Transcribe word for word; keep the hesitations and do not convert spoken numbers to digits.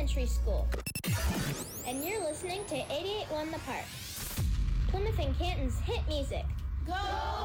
Elementary School. And you're listening to eighty-eight point one The Park, Plymouth and Canton's hit music. Go